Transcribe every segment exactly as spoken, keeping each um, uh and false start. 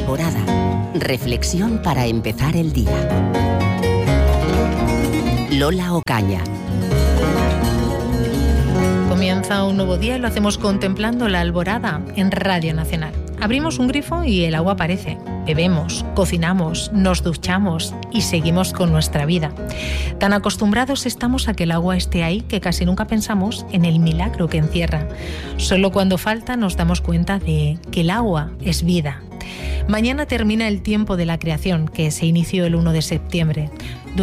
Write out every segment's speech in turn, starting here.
Alborada. Reflexión para empezar el día. Lola Ocaña. Comienza un nuevo día y lo hacemos contemplando la alborada en Radio Nacional. Abrimos un grifo y el agua aparece. Bebemos, cocinamos, nos duchamos y seguimos con nuestra vida. Tan acostumbrados estamos a que el agua esté ahí que casi nunca pensamos en el milagro que encierra. Solo cuando falta nos damos cuenta de que el agua es vida. Mañana termina el tiempo de la creación, que se inició el primero de septiembre.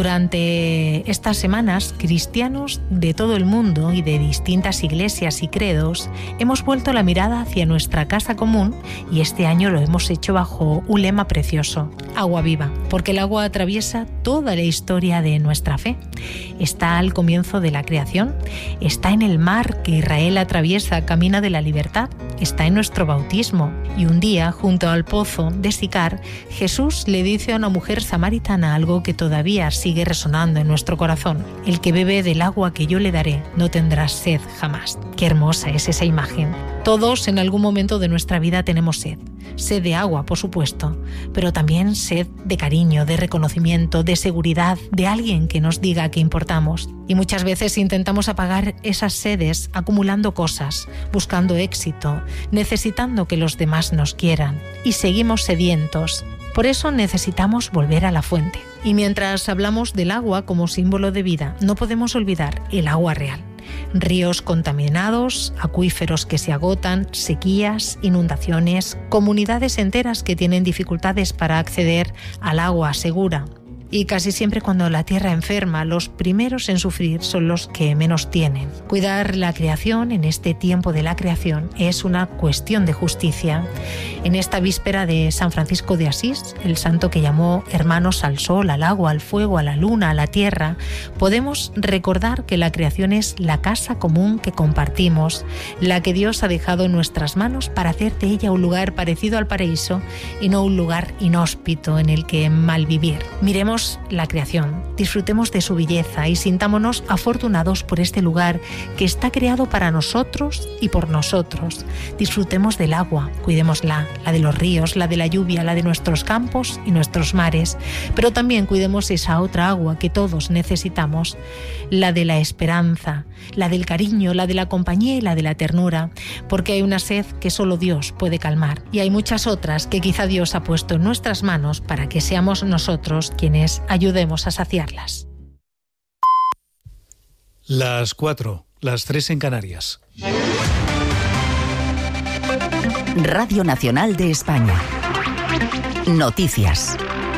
Durante estas semanas, cristianos de todo el mundo y de distintas iglesias y credos hemos vuelto la mirada hacia nuestra casa común y este año lo hemos hecho bajo un lema precioso: agua viva, porque el agua atraviesa toda la historia de nuestra fe. Está al comienzo de la creación, está en el mar que Israel atraviesa camino de la libertad, está en nuestro bautismo y un día, junto al pozo de Sicar, Jesús le dice a una mujer samaritana algo que todavía sigue resonando en nuestro corazón: el que bebe del agua que yo le daré no tendrá sed jamás. Qué hermosa es esa imagen. Todos en algún momento de nuestra vida tenemos sed. Sed de agua, por supuesto, pero también sed de cariño, de reconocimiento, de seguridad, de alguien que nos diga que importamos. Y muchas veces intentamos apagar esas sedes acumulando cosas, buscando éxito, necesitando que los demás nos quieran. Y seguimos sedientos. Por eso necesitamos volver a la fuente. Y mientras hablamos del agua como símbolo de vida, no podemos olvidar el agua real. Ríos contaminados, acuíferos que se agotan, sequías, inundaciones, comunidades enteras que tienen dificultades para acceder al agua segura. Y casi siempre cuando la tierra enferma, los primeros en sufrir son los que menos tienen. Cuidar la creación en este tiempo de la creación es una cuestión de justicia. En esta víspera de San Francisco de Asís, el santo que llamó hermanos al sol, al agua, al fuego, a la luna, a la tierra, podemos recordar que la creación es la casa común que compartimos, la que Dios ha dejado en nuestras manos para hacer de ella un lugar parecido al paraíso y no un lugar inhóspito en el que malvivir. Miremos la creación, disfrutemos de su belleza y sintámonos afortunados por este lugar que está creado para nosotros y por nosotros. Disfrutemos del agua, cuidémosla, la de los ríos, la de la lluvia, la de nuestros campos y nuestros mares, pero también cuidemos esa otra agua que todos necesitamos, la de la esperanza, la del cariño, la de la compañía y la de la ternura, porque hay una sed que solo Dios puede calmar y hay muchas otras que quizá Dios ha puesto en nuestras manos para que seamos nosotros quienes ayudemos a saciarlas. Las cuatro, las tres en Canarias. Radio Nacional de España. Noticias.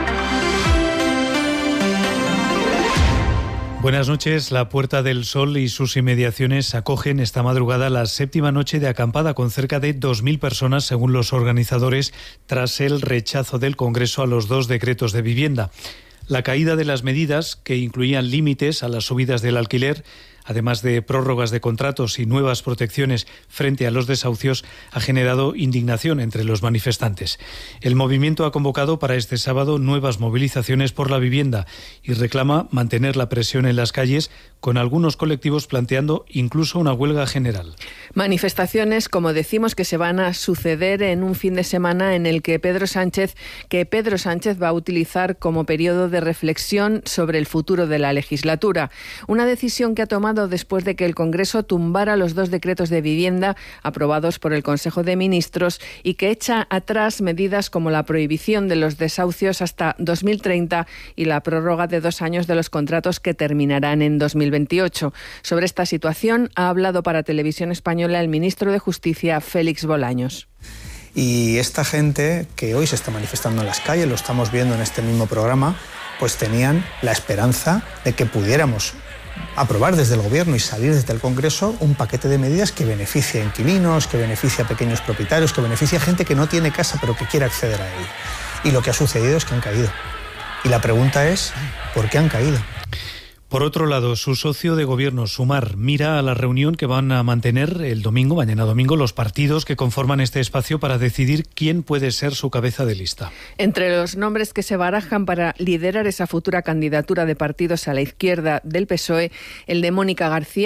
Buenas noches. La Puerta del Sol y sus inmediaciones acogen esta madrugada la séptima noche de acampada con cerca de dos mil personas, según los organizadores, tras el rechazo del Congreso a los dos decretos de vivienda. La caída de las medidas, que incluían límites a las subidas del alquiler, además de prórrogas de contratos y nuevas protecciones frente a los desahucios, ha generado indignación entre los manifestantes. El movimiento ha convocado para este sábado nuevas movilizaciones por la vivienda y reclama mantener la presión en las calles, con algunos colectivos planteando incluso una huelga general. Manifestaciones, como decimos, que se van a suceder en un fin de semana en el que Pedro Sánchez, que Pedro Sánchez va a utilizar como periodo de reflexión sobre el futuro de la legislatura. Una decisión que ha tomado después de que el Congreso tumbara los dos decretos de vivienda aprobados por el Consejo de Ministros y que echa atrás medidas como la prohibición de los desahucios hasta dos mil treinta y la prórroga de dos años de los contratos que terminarán en dos mil veintiocho. Sobre esta situación ha hablado para Televisión Española el ministro de Justicia, Félix Bolaños. Y esta gente que hoy se está manifestando en las calles, lo estamos viendo en este mismo programa, pues tenían la esperanza de que pudiéramos aprobar desde el Gobierno y salir desde el Congreso un paquete de medidas que beneficie a inquilinos, que beneficie a pequeños propietarios, que beneficie a gente que no tiene casa pero que quiere acceder a él. Y lo que ha sucedido es que han caído. Y la pregunta es, ¿por qué han caído? Por otro lado, su socio de gobierno, Sumar, mira a la reunión que van a mantener el domingo, mañana domingo, los partidos que conforman este espacio para decidir quién puede ser su cabeza de lista. Entre los nombres que se barajan para liderar esa futura candidatura de partidos a la izquierda del P S O E, el de Mónica García,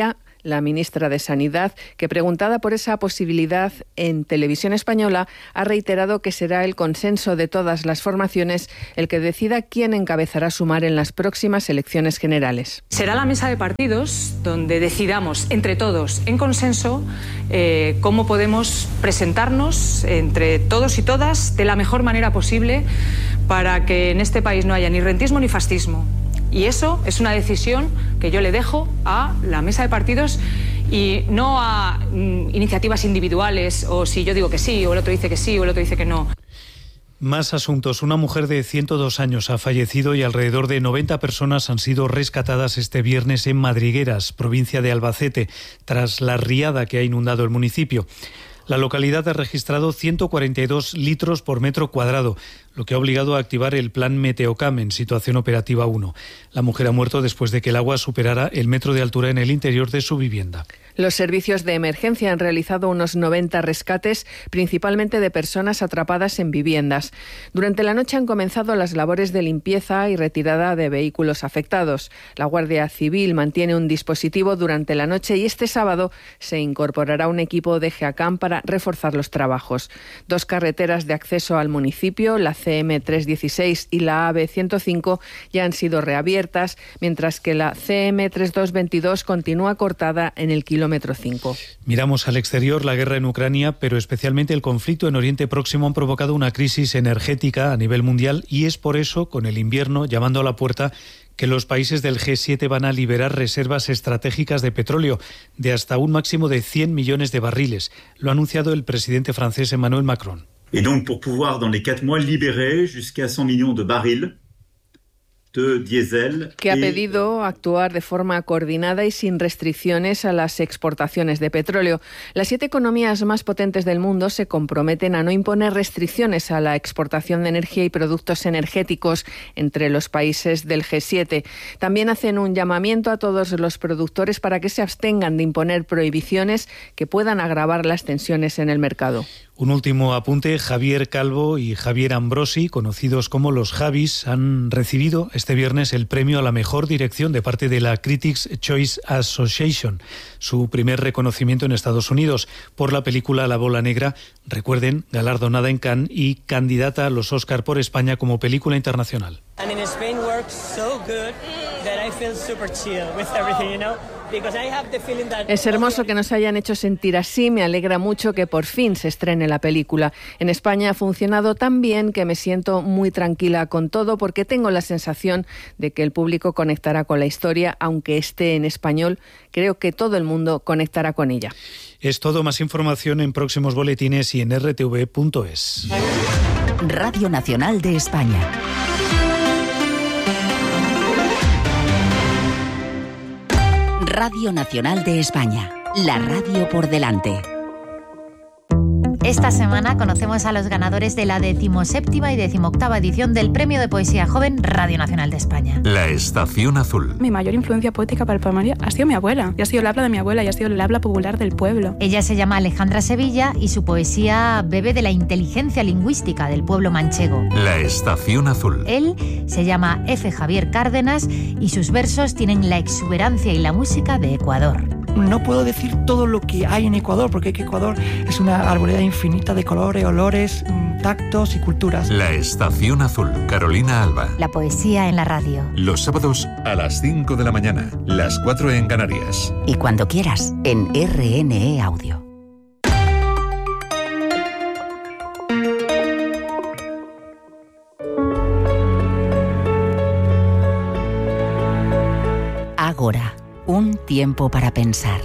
la ministra de Sanidad, que preguntada por esa posibilidad en Televisión Española, ha reiterado que será el consenso de todas las formaciones el que decida quién encabezará Sumar en las próximas elecciones generales. Será la mesa de partidos donde decidamos entre todos, en consenso, eh, cómo podemos presentarnos entre todos y todas de la mejor manera posible para que en este país no haya ni rentismo ni fascismo. Y eso es una decisión que yo le dejo a la mesa de partidos y no a mm, iniciativas individuales, o si yo digo que sí, o el otro dice que sí, o el otro dice que no. Más asuntos. Una mujer de ciento dos años ha fallecido y alrededor de noventa personas han sido rescatadas este viernes en Madrigueras, provincia de Albacete, tras la riada que ha inundado el municipio. La localidad ha registrado ciento cuarenta y dos litros por metro cuadrado, lo que ha obligado a activar el plan Meteocam en situación operativa uno. La mujer ha muerto después de que el agua superara el metro de altura en el interior de su vivienda. Los servicios de emergencia han realizado unos noventa rescates, principalmente de personas atrapadas en viviendas. Durante la noche han comenzado las labores de limpieza y retirada de vehículos afectados. La Guardia Civil mantiene un dispositivo durante la noche y este sábado se incorporará un equipo de GEACAM para reforzar los trabajos. Dos carreteras de acceso al municipio, la C M trescientos dieciséis y la A V ciento cinco, ya han sido reabiertas, mientras que la C M treinta y dos veintidós continúa cortada en el kilómetro cinco. Miramos al exterior. La guerra en Ucrania, pero especialmente el conflicto en Oriente Próximo, han provocado una crisis energética a nivel mundial y es por eso, con el invierno llamando a la puerta, que los países del G siete van a liberar reservas estratégicas de petróleo de hasta un máximo de cien millones de barriles. Lo ha anunciado el presidente francés Emmanuel Macron. Et donc pour pouvoir dans les quatre mois libérer jusqu'à cent millions de barils de diésel, que ha pedido actuar de forma coordinada y sin restricciones a las exportaciones de petróleo. Las siete economías más potentes del mundo se comprometen a no imponer restricciones a la exportación de energía y productos energéticos entre los países del G siete. También hacen un llamamiento a todos los productores para que se abstengan de imponer prohibiciones que puedan agravar las tensiones en el mercado. Un último apunte. Javier Calvo y Javier Ambrosi, conocidos como los Javis, han recibido este viernes el premio a la mejor dirección de parte de la Critics' Choice Association, su primer reconocimiento en Estados Unidos, por la película La Bola Negra, recuerden, galardonada en Cannes y candidata a los Oscar por España como película internacional. And in Spain works so good that I feel super chill with everything, you know? Because I have the feeling that... Es hermoso que nos hayan hecho sentir así. Me alegra mucho que por fin se estrene la película. En España ha funcionado tan bien que me siento muy tranquila con todo porque tengo la sensación de que el público conectará con la historia, aunque esté en español. Creo que todo el mundo conectará con ella. Es todo. Más información en próximos boletines y en r t v punto es. Radio Nacional de España. Radio Nacional de España, la radio por delante. Esta semana conocemos a los ganadores de la decimoséptima y decimoctava edición del Premio de Poesía Joven Radio Nacional de España. La Estación Azul. Mi mayor influencia poética para el poemario ha sido mi abuela. Y ha sido el habla de mi abuela y ha sido el habla popular del pueblo. Ella se llama Alejandra Sevilla y su poesía bebe de la inteligencia lingüística del pueblo manchego. La Estación Azul. Él se llama F. Javier Cárdenas y sus versos tienen la exuberancia y la música de Ecuador. No puedo decir todo lo que hay en Ecuador, porque Ecuador es una arboleda infinita de colores, olores, tactos y culturas. La Estación Azul, Carolina Alba. La poesía en la radio. Los sábados a las cinco de la mañana, las cuatro en Canarias. Y cuando quieras, en R N E Audio. Ágora. Un tiempo para pensar.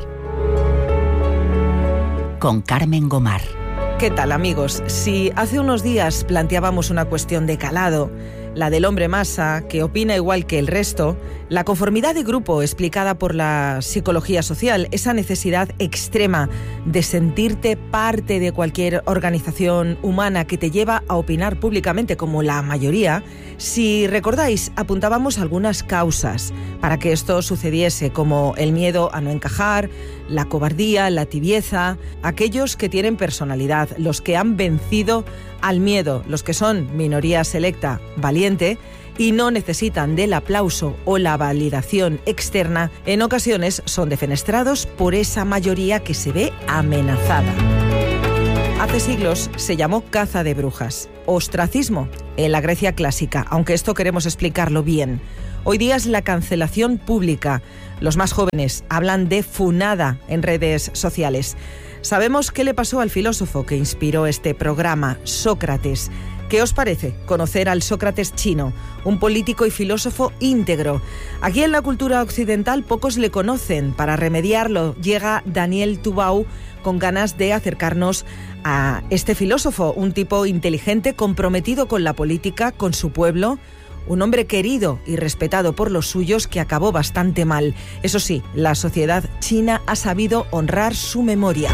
Con Carmen Gomar. ¿Qué tal, amigos? Si hace unos días planteábamos una cuestión de calado, la del hombre masa, que opina igual que el resto, la conformidad de grupo explicada por la psicología social, esa necesidad extrema de sentirte parte de cualquier organización humana que te lleva a opinar públicamente como la mayoría, si recordáis, apuntábamos algunas causas para que esto sucediese, como el miedo a no encajar, la cobardía, la tibieza, aquellos que tienen personalidad, los que han vencido al miedo. Los que son minoría selecta, valiente, y no necesitan del aplauso o la validación externa, en ocasiones son defenestrados por esa mayoría que se ve amenazada. Hace siglos se llamó caza de brujas, ostracismo en la Grecia clásica, aunque esto queremos explicarlo bien. Hoy día es la cancelación pública. Los más jóvenes hablan de funada en redes sociales. Sabemos qué le pasó al filósofo que inspiró este programa, Sócrates. ¿Qué os parece conocer al Sócrates chino, un político y filósofo íntegro? Aquí en la cultura occidental pocos le conocen. Para remediarlo llega Daniel Tubau con ganas de acercarnos a este filósofo, un tipo inteligente, comprometido con la política, con su pueblo, un hombre querido y respetado por los suyos que acabó bastante mal. Eso sí, la sociedad china ha sabido honrar su memoria.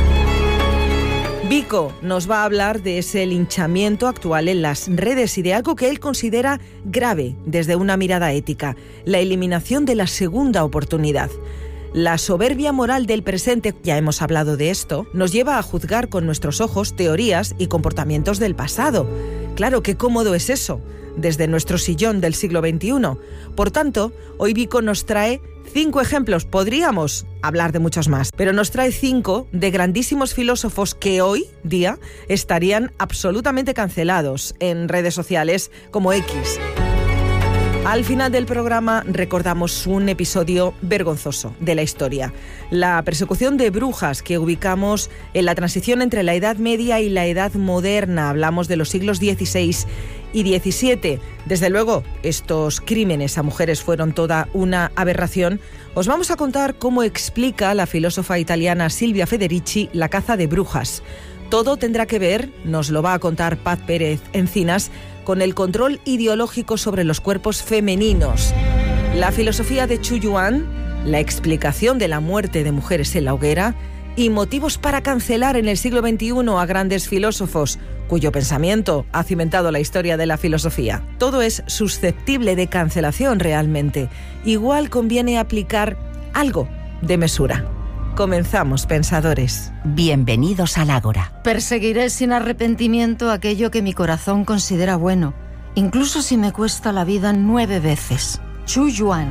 Vico nos va a hablar de ese linchamiento actual en las redes y de algo que él considera grave desde una mirada ética, la eliminación de la segunda oportunidad. La soberbia moral del presente, ya hemos hablado de esto, nos lleva a juzgar con nuestros ojos teorías y comportamientos del pasado. Claro, qué cómodo es eso, desde nuestro sillón del siglo veintiuno. Por tanto, hoy Vico nos trae cinco ejemplos, podríamos hablar de muchos más, pero nos trae cinco de grandísimos filósofos que hoy día estarían absolutamente cancelados en redes sociales como X. Al final del programa recordamos un episodio vergonzoso de la historia, la persecución de brujas que ubicamos en la transición entre la Edad Media y la Edad Moderna. Hablamos de los siglos dieciséis y diecisiete. Desde luego, estos crímenes a mujeres fueron toda una aberración. Os vamos a contar cómo explica la filósofa italiana Silvia Federici la caza de brujas. Todo tendrá que ver, nos lo va a contar Paz Pérez Encinas, con el control ideológico sobre los cuerpos femeninos. La filosofía de Chu Yuan, la explicación de la muerte de mujeres en la hoguera y motivos para cancelar en el siglo veintiuno a grandes filósofos cuyo pensamiento ha cimentado la historia de la filosofía. Todo es susceptible de cancelación realmente. Igual conviene aplicar algo de mesura. Comenzamos, pensadores. Bienvenidos al Ágora. Perseguiré sin arrepentimiento aquello que mi corazón considera bueno, incluso si me cuesta la vida nueve veces. Chu Yuan.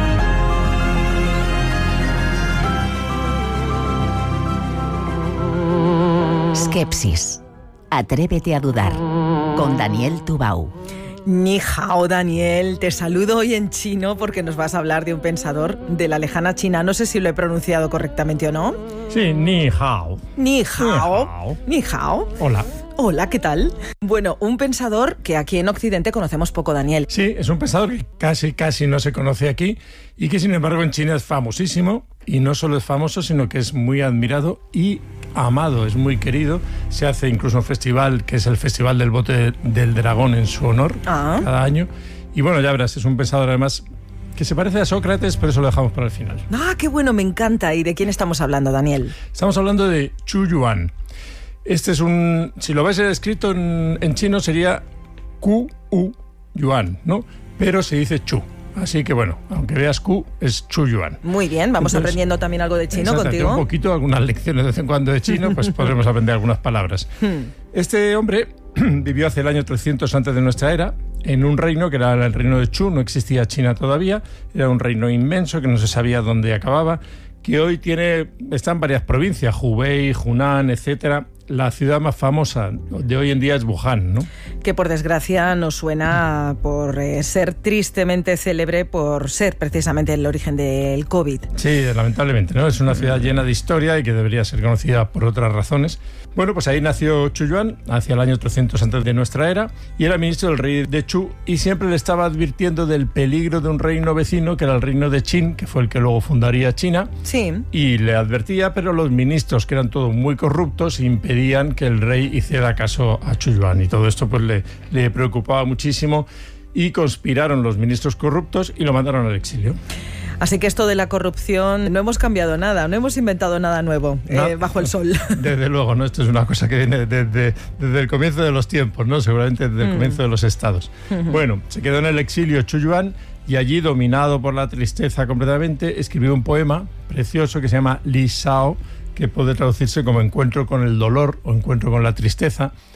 Skepsis. Atrévete a dudar. Con Daniel Tubau. Ni hao, Daniel, te saludo hoy en chino porque nos vas a hablar de un pensador de la lejana China. No sé si lo he pronunciado correctamente o no. Sí, ni hao. Ni hao. Ni hao. Hola. Hola, ¿qué tal? Bueno, un pensador que aquí en Occidente conocemos poco, Daniel. Sí, es un pensador que casi, casi no se conoce aquí y que, sin embargo, en China es famosísimo. Y no solo es famoso, sino que es muy admirado y amado, es muy querido. Se hace incluso un festival, que es el Festival del Bote del Dragón, en su honor, ah. cada año. Y bueno, ya verás, es un pensador además que se parece a Sócrates, pero eso lo dejamos para el final. Ah, qué bueno, me encanta. ¿Y de quién estamos hablando, Daniel? Estamos hablando de Chu Yuan. Este es un... Si lo ves escrito en, en chino sería Q U Yuan, ¿no? Pero se dice Chu. Así que bueno, aunque veas Q, es Chu Yuan. Muy bien, vamos Entonces, aprendiendo también algo de chino contigo. Un poquito, algunas lecciones de vez en cuando de chino, pues podremos aprender algunas palabras. Hmm. Este hombre vivió hacia el año trescientos antes de nuestra era, en un reino que era el reino de Chu, no existía China todavía, era un reino inmenso que no se sabía dónde acababa, que hoy tiene, está en varias provincias, Hubei, Hunan, etcétera. La ciudad más famosa de hoy en día es Wuhan, ¿no? Que por desgracia nos suena por eh, ser tristemente célebre, por ser precisamente el origen del COVID. Sí, lamentablemente, ¿no? Es una ciudad llena de historia y que debería ser conocida por otras razones. Bueno, pues ahí nació Chu Yuan, hacia el año trescientos antes de nuestra era, y era ministro del rey de Chu, y siempre le estaba advirtiendo del peligro de un reino vecino, que era el reino de Qin, que fue el que luego fundaría China. Sí. Y le advertía, pero los ministros, que eran todos muy corruptos, impedían que el rey hiciera caso a Chu Yuan, y todo esto pues le, le preocupaba muchísimo, y conspiraron los ministros corruptos y lo mandaron al exilio. Así que esto de la corrupción, no hemos cambiado nada, no hemos inventado nada nuevo no, eh, bajo el sol. Desde luego, ¿no? Esto es una cosa que viene desde, desde el comienzo de los tiempos, ¿no? Seguramente desde el mm. comienzo de los estados. Mm-hmm. Bueno, se quedó en el exilio Chu Yuan y allí, dominado por la tristeza completamente, escribió un poema precioso que se llama Li Shao, que puede traducirse como encuentro con el dolor o encuentro con la tristeza.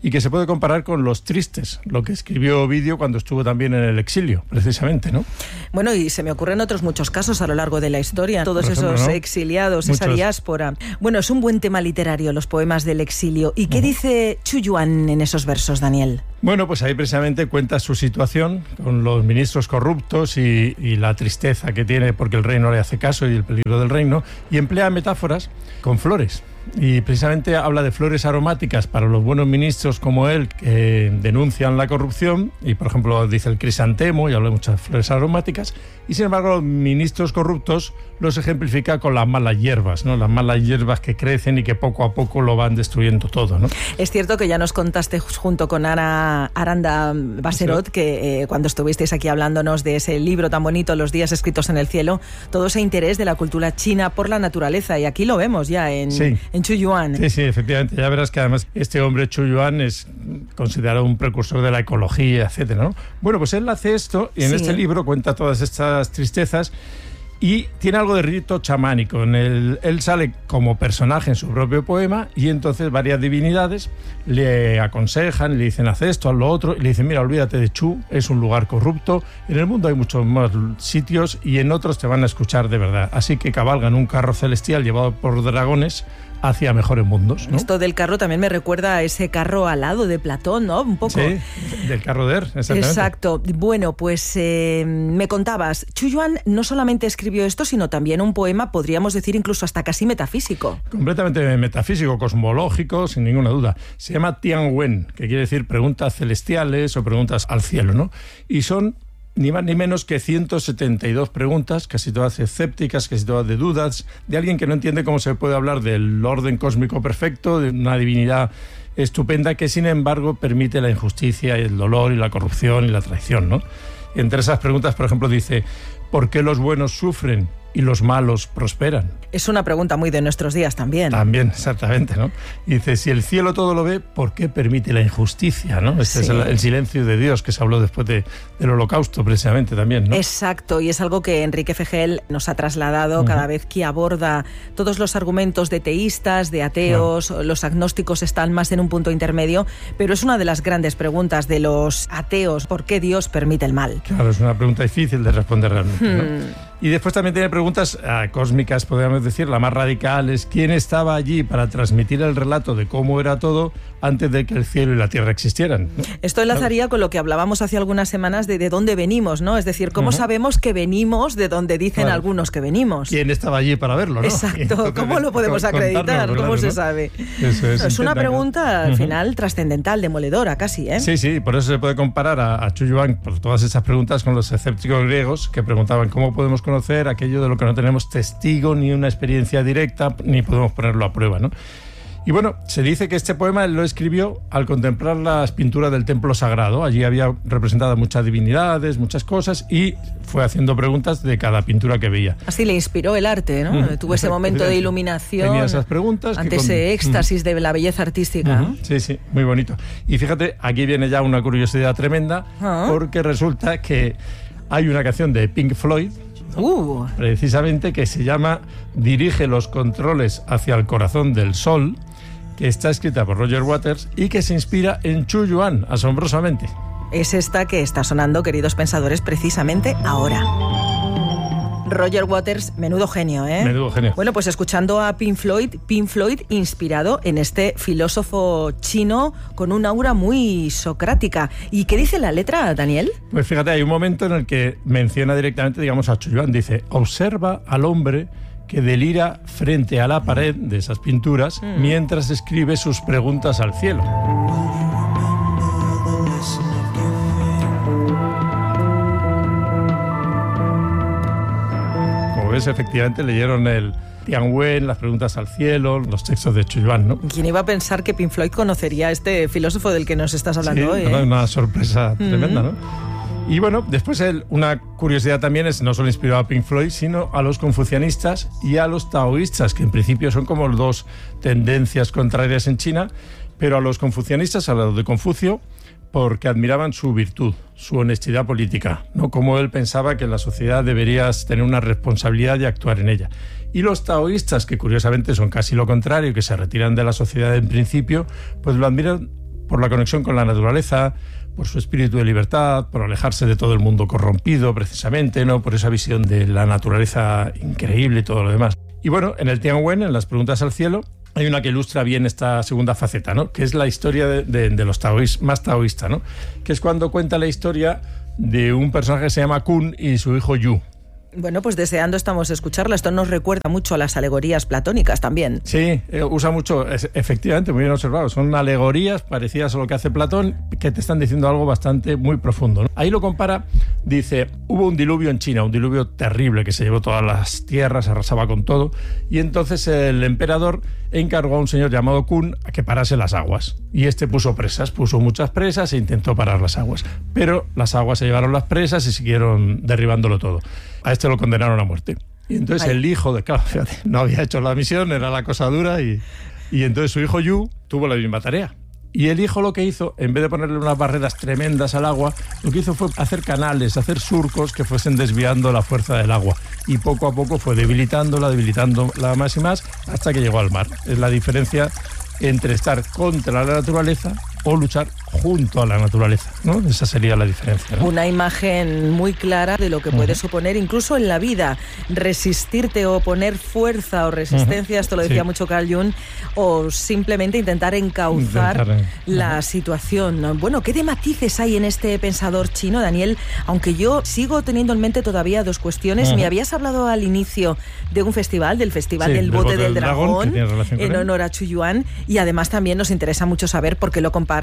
y que se puede comparar con Los Tristes, lo que escribió Ovidio cuando estuvo también en el exilio, precisamente, ¿no? Bueno, y se me ocurren otros muchos casos a lo largo de la historia, todos ejemplo, esos ¿no? exiliados, Muchos. esa diáspora. Bueno, es un buen tema literario, los poemas del exilio. ¿Y qué uh-huh. dice Chu Yuan en esos versos, Daniel? Bueno, pues ahí precisamente cuenta su situación con los ministros corruptos y, y la tristeza que tiene porque el rey no le hace caso y el peligro del reino, y emplea metáforas con flores. Y precisamente habla de flores aromáticas para los buenos ministros como él que denuncian la corrupción, y por ejemplo dice el crisantemo y habla de muchas flores aromáticas, y sin embargo los ministros corruptos los ejemplifica con las malas hierbas, ¿no? Las malas hierbas que crecen y que poco a poco lo van destruyendo todo, ¿no? Es cierto que ya nos contaste junto con Ana Aranda Baserot, sí. que eh, cuando estuvisteis aquí hablándonos de ese libro tan bonito, Los días escritos en el cielo, todo ese interés de la cultura china por la naturaleza, y aquí lo vemos ya en... Sí. En Chu Yuan. Sí, sí, efectivamente. Ya verás que además este hombre Chu Yuan es considerado un precursor de la ecología, etcétera, ¿no? Bueno, pues él hace esto y en sí. este libro cuenta todas estas tristezas y tiene algo de rito chamánico. En el, él sale como personaje en su propio poema y entonces varias divinidades le aconsejan, le dicen haz esto, haz lo otro, y le dicen mira, olvídate de Chu, es un lugar corrupto, en el mundo hay muchos más sitios y en otros te van a escuchar de verdad. Así que cabalga en un carro celestial llevado por dragones hacia mejores mundos, ¿no? Esto del carro también me recuerda a ese carro alado de Platón, ¿no? Un poco. Sí, del carro de Er, exactamente. Exacto. Bueno, pues eh, me contabas, Chu Yuan no solamente escribió esto, sino también un poema, podríamos decir incluso hasta casi metafísico. Completamente metafísico, cosmológico, sin ninguna duda. Se llama Tianwen, que quiere decir preguntas celestiales o preguntas al cielo, ¿no? Y son ni más ni menos que ciento setenta y dos preguntas, casi todas escépticas, casi todas de dudas, de alguien que no entiende cómo se puede hablar del orden cósmico perfecto, de una divinidad estupenda que sin embargo permite la injusticia y el dolor y la corrupción y la traición, ¿no? Entre esas preguntas, por ejemplo, dice ¿por qué los buenos sufren y los malos prosperan? Es una pregunta muy de nuestros días también. También, exactamente, ¿no? Y dice, si el cielo todo lo ve, ¿por qué permite la injusticia, ¿no? Este sí. es el, el silencio de Dios que se habló después de, del Holocausto, precisamente, también, ¿no? Exacto, y es algo que Enrique Fegel nos ha trasladado uh-huh. cada vez que aborda todos los argumentos de teístas, de ateos, claro. Los agnósticos están más en un punto intermedio, pero es una de las grandes preguntas de los ateos, ¿por qué Dios permite el mal? Claro, es una pregunta difícil de responder realmente, hmm. ¿no? Y después también tiene preguntas eh, cósmicas, podríamos decir, la más radical es ¿quién estaba allí para transmitir el relato de cómo era todo antes de que el cielo y la tierra existieran, ¿no? Esto enlazaría con lo que hablábamos hace algunas semanas de de dónde venimos, ¿no? Es decir, ¿cómo uh-huh. sabemos que venimos de donde dicen claro. algunos que venimos? ¿Quién estaba allí para verlo, no? Exacto. Entonces, ¿cómo lo podemos acreditar? ¿Cómo claro, se ¿no? sabe? Eso es, es una pregunta, al uh-huh. final, trascendental, demoledora casi, ¿eh? Sí, sí, por eso se puede comparar a, a Chu Yuan por todas esas preguntas con los escépticos griegos que preguntaban ¿cómo podemos conocer aquello de lo que no tenemos testigo ni una experiencia directa ni podemos ponerlo a prueba, ¿no? Y bueno, se dice que este poema él lo escribió al contemplar las pinturas del templo sagrado. Allí había representado muchas divinidades, muchas cosas, y fue haciendo preguntas de cada pintura que veía. Así le inspiró el arte, ¿no? Mm, Tuvo ese momento de iluminación. Tenía esas preguntas. Ante que con... ese éxtasis mm. de la belleza artística. Mm-hmm. Sí, sí, muy bonito. Y fíjate, aquí viene ya una curiosidad tremenda, ¿Ah? porque resulta que hay una canción de Pink Floyd, Uh. precisamente, que se llama Dirige los controles hacia el corazón del sol, que está escrita por Roger Waters y que se inspira en Chu Yuan, asombrosamente. Es esta que está sonando, queridos pensadores, precisamente ahora. Roger Waters, menudo genio, ¿eh? Menudo genio. Bueno, pues escuchando a Pink Floyd, Pink Floyd inspirado en este filósofo chino con un aura muy socrática. ¿Y qué dice la letra, Daniel? Pues fíjate, hay un momento en el que menciona directamente, digamos, a Chu Yuan. Dice, observa al hombre que delira frente a la pared de esas pinturas mm. mientras escribe sus preguntas al cielo. Pues efectivamente leyeron el Tianwen, las preguntas al cielo, los textos de Chu Yuan, ¿no? ¿Quién iba a pensar que Pink Floyd conocería a este filósofo del que nos estás hablando sí, hoy? ¿eh? Una sorpresa mm-hmm. tremenda, ¿no? Y bueno, después él, una curiosidad también es no solo inspiró a Pink Floyd, sino a los confucianistas y a los taoístas, que en principio son como dos tendencias contrarias en China, pero a los confucianistas, a los de Confucio, porque admiraban su virtud, su honestidad política, ¿no? Como él pensaba que la sociedad debería tener una responsabilidad y actuar en ella. Y los taoístas, que curiosamente son casi lo contrario, que se retiran de la sociedad en principio, pues lo admiran por la conexión con la naturaleza, por su espíritu de libertad, por alejarse de todo el mundo corrompido, precisamente, ¿no? Por esa visión de la naturaleza increíble y todo lo demás. Y bueno, en el Tianwen, en las preguntas al cielo, hay una que ilustra bien esta segunda faceta, ¿no? Que es la historia de, de, de los taoístas, más taoísta, ¿no? Que es cuando cuenta la historia de un personaje que se llama Kun y su hijo Yu. Bueno, pues deseando estamos escucharlo. Esto nos recuerda mucho a las alegorías platónicas también. Sí, eh, usa mucho, es, efectivamente, muy bien observado. Son alegorías parecidas a lo que hace Platón, que te están diciendo algo bastante muy profundo, ¿no? Ahí lo compara, dice, hubo un diluvio en China, un diluvio terrible que se llevó todas las tierras, arrasaba con todo, y entonces el emperador encargó a un señor llamado Kun a que parase las aguas. Y este puso presas, puso muchas presas e intentó parar las aguas. Pero las aguas se llevaron las presas y siguieron derribándolo todo. A este lo condenaron a muerte. Y entonces Ay. el hijo de... Claro, fíjate, no había hecho la misión, era la cosa dura, y, y entonces su hijo Yu tuvo la misma tarea. Y el hijo lo que hizo, en vez de ponerle unas barreras tremendas al agua, lo que hizo fue hacer canales, hacer surcos que fuesen desviando la fuerza del agua. Y poco a poco fue debilitándola, debilitándola más y más, hasta que llegó al mar. Es la diferencia entre estar contra la naturaleza o luchar junto a la naturaleza, ¿no? Esa sería la diferencia, ¿no? Una imagen muy clara de lo que puede uh-huh. suponer incluso en la vida resistirte o poner fuerza o resistencia, uh-huh. esto lo decía sí. mucho Carl Jung, o simplemente intentar encauzar intentar, uh-huh. la situación. Bueno, ¿qué de matices hay en este pensador chino, Daniel? Aunque yo sigo teniendo en mente todavía dos cuestiones. Uh-huh. Me habías hablado al inicio de un festival, del Festival sí, del Bote del, del Dragón, dragón en honor a Chu Yuan, y además también nos interesa mucho saber por qué lo comparas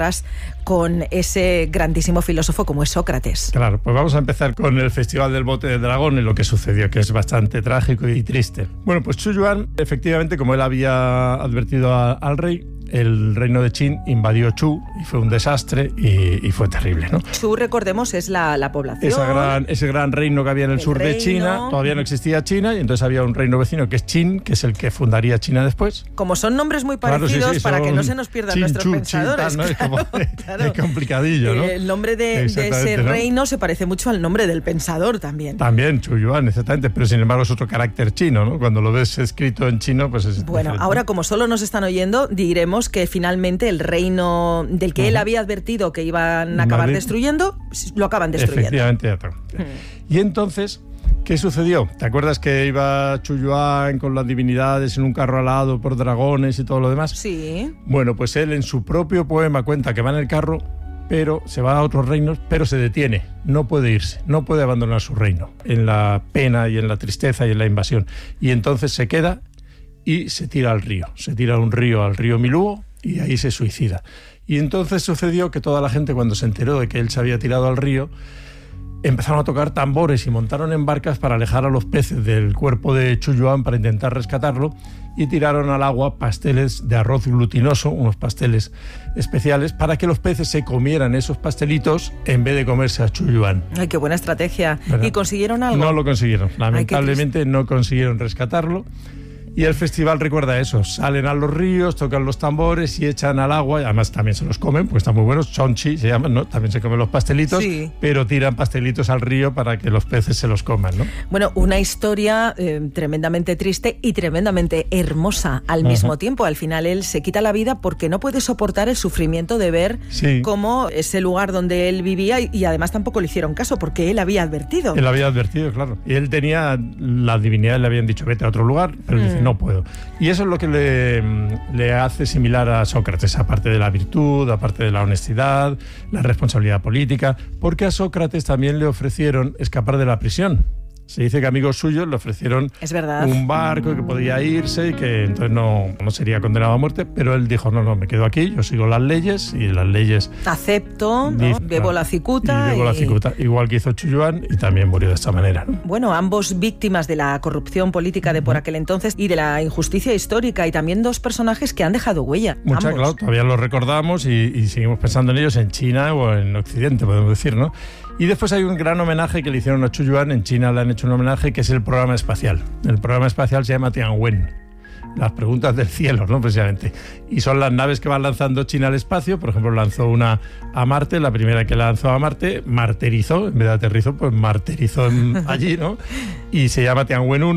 con ese grandísimo filósofo como es Sócrates. Claro, pues vamos a empezar con el Festival del Bote del Dragón y lo que sucedió, que es bastante trágico y triste. Bueno, pues Chu Yuan, efectivamente, como él había advertido a, al rey, el reino de Qin invadió Chu y fue un desastre y, y fue terrible, ¿no? Chu, recordemos, es la, la población. Esa gran, ese gran reino que había en el, el sur reino. de China, todavía no existía China, y entonces había un reino vecino que es Qin, que es el que fundaría China después. Como son nombres muy parecidos, claro, sí, sí, para que no se nos pierdan Qin, nuestros Chu, pensadores. Qin, tal, ¿no? Claro, es, como, claro. es complicadillo, ¿no? El nombre de, de ese ¿no? reino se parece mucho al nombre del pensador también. También, Chu Yuan, exactamente, pero sin embargo es otro carácter chino, ¿no? Cuando lo ves escrito en chino, pues es Bueno, diferente. Ahora como solo nos están oyendo, diremos que finalmente el reino del que uh-huh. él había advertido que iban a acabar Madrid. destruyendo, lo acaban destruyendo. Efectivamente. Uh-huh. Y entonces, ¿qué sucedió? ¿Te acuerdas que iba Chu Yuan con las divinidades en un carro alado por dragones y todo lo demás? Sí. Bueno, pues él en su propio poema cuenta que va en el carro, pero se va a otros reinos, pero se detiene, no puede irse, no puede abandonar su reino, en la pena y en la tristeza y en la invasión. Y entonces se queda y se tira al río, se tira a un río, al río Miluo, y ahí se suicida. Y entonces sucedió que toda la gente, cuando se enteró de que él se había tirado al río, empezaron a tocar tambores y montaron en barcas para alejar a los peces del cuerpo de Chu Yuan para intentar rescatarlo, y tiraron al agua pasteles de arroz glutinoso, unos pasteles especiales, para que los peces se comieran esos pastelitos en vez de comerse a Chu Yuan. Ay, qué buena estrategia. ¿Verdad? ¿Y consiguieron algo? No lo consiguieron. Lamentablemente Ay, no consiguieron rescatarlo. Y el festival recuerda eso, salen a los ríos, tocan los tambores y echan al agua, y además también se los comen, porque están muy buenos, chonchi se llaman, ¿no? También se comen los pastelitos, sí. pero tiran pastelitos al río para que los peces se los coman, ¿no? Bueno, una historia eh, tremendamente triste y tremendamente hermosa al mismo uh-huh. tiempo. Al final él se quita la vida porque no puede soportar el sufrimiento de ver sí. cómo ese lugar donde él vivía, y, y además tampoco le hicieron caso porque él había advertido. Él había advertido, claro. Y él tenía, las divinidades le habían dicho, vete a otro lugar, pero mm. él dice, no puedo. Y eso es lo que le, le hace similar a Sócrates, aparte de la virtud, aparte de la honestidad, la responsabilidad política, porque a Sócrates también le ofrecieron escapar de la prisión. Se dice que amigos suyos le ofrecieron es verdad. un barco que podía irse y que entonces no, no sería condenado a muerte, pero él dijo, no, no, me quedo aquí, yo sigo las leyes y las leyes... Acepto, ¿no? Dice, bebo la cicuta. Y bebo y... la cicuta, igual que hizo Chu Yuan, y también murió de esta manera, ¿no? Bueno, ambos víctimas de la corrupción política de por aquel entonces y de la injusticia histórica, y también dos personajes que han dejado huella. Mucha, ambos. Claro, todavía los recordamos y, y seguimos pensando en ellos en China o en Occidente, podemos decir, ¿no? Y después hay un gran homenaje que le hicieron a Chu Yuan. En China le han hecho un homenaje, que es el programa espacial. El programa espacial se llama Tianwen. Las preguntas del cielo, ¿no? Precisamente. Y son las naves que van lanzando China al espacio. Por ejemplo, lanzó una a Marte, la primera que lanzó a Marte, martirizó, en vez de aterrizó, pues martirizó allí, ¿no? Y se llama Tianwen uno.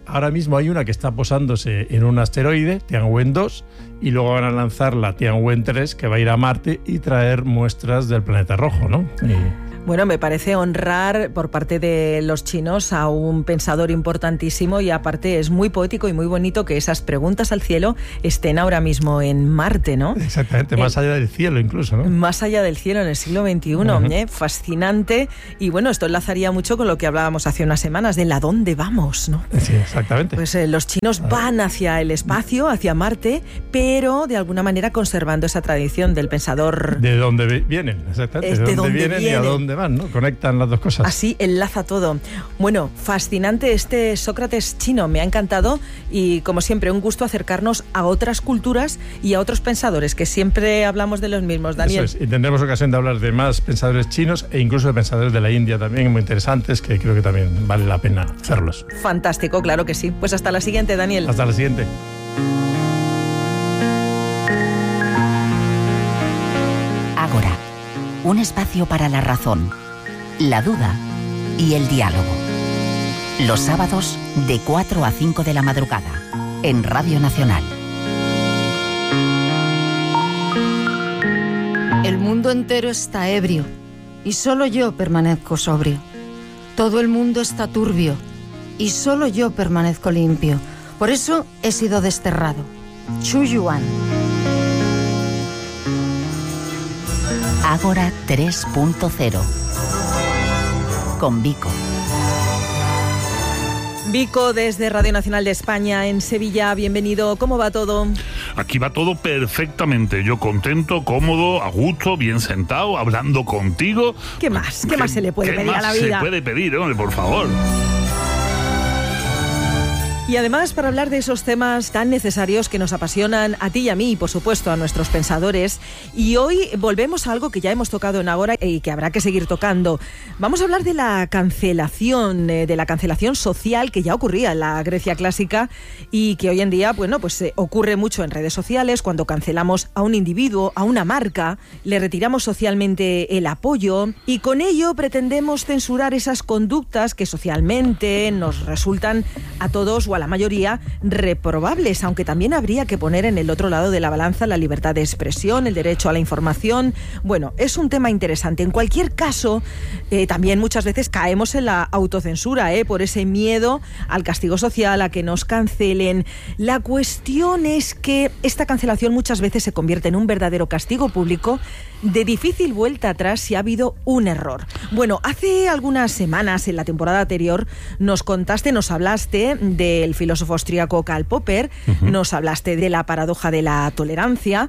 Ahora mismo hay una que está posándose en un asteroide, Tianwen dos, y luego van a lanzar la Tianwen tres, que va a ir a Marte y traer muestras del planeta rojo, ¿no? Y... Bueno, me parece honrar por parte de los chinos a un pensador importantísimo, y aparte es muy poético y muy bonito que esas preguntas al cielo estén ahora mismo en Marte, ¿no? Exactamente, más eh, allá del cielo incluso, ¿no? Más allá del cielo en el siglo veintiuno, uh-huh. ¿eh? Fascinante. Y bueno, esto enlazaría mucho con lo que hablábamos hace unas semanas de la dónde vamos, ¿no? Sí, exactamente. Pues eh, los chinos van hacia el espacio, hacia Marte, pero de alguna manera conservando esa tradición del pensador... De dónde vienen, exactamente. Es de, de dónde, dónde vienen, vienen y a dónde van, ¿no? Conectan las dos cosas. Así enlaza todo. Bueno, fascinante este Sócrates chino, me ha encantado, y como siempre un gusto acercarnos a otras culturas y a otros pensadores, que siempre hablamos de los mismos, Daniel. Eso es, y tendremos ocasión de hablar de más pensadores chinos e incluso de pensadores de la India también, muy interesantes, que creo que también vale la pena hacerlos. Fantástico, claro que sí. Pues hasta la siguiente, Daniel. Hasta la siguiente. Ágora, un espacio para la razón, la duda y el diálogo. Los sábados de cuatro a cinco de la madrugada en Radio Nacional. El mundo entero está ebrio y solo yo permanezco sobrio. Todo el mundo está turbio y solo yo permanezco limpio. Por eso he sido desterrado. Xu Yuan. Ágora tres punto cero. Con Vico. Vico, desde Radio Nacional de España en Sevilla, bienvenido. ¿Cómo va todo? Aquí va todo perfectamente. Yo contento, cómodo, a gusto, bien sentado, hablando contigo. ¿Qué más? ¿Qué, ¿Qué más se le puede pedir a la vida? ¿Qué más se puede pedir, hombre, por favor? Y además, para hablar de esos temas tan necesarios que nos apasionan a ti y a mí, y por supuesto a nuestros pensadores, y hoy volvemos a algo que ya hemos tocado en Ágora y que habrá que seguir tocando. Vamos a hablar de la cancelación, de la cancelación social que ya ocurría en la Grecia clásica y que hoy en día, bueno, pues eh, ocurre mucho en redes sociales. Cuando cancelamos a un individuo, a una marca, le retiramos socialmente el apoyo y con ello pretendemos censurar esas conductas que socialmente nos resultan a todos o a la mayoría reprobables, aunque también habría que poner en el otro lado de la balanza la libertad de expresión, el derecho a la información. Bueno, es un tema interesante. En cualquier caso, eh, también muchas veces caemos en la autocensura, eh, por ese miedo al castigo social, a que nos cancelen. La cuestión es que esta cancelación muchas veces se convierte en un verdadero castigo público de difícil vuelta atrás si ha habido un error. Bueno, hace algunas semanas, en la temporada anterior, nos contaste, nos hablaste del filósofo austríaco Karl Popper, uh-huh. nos hablaste de la paradoja de la tolerancia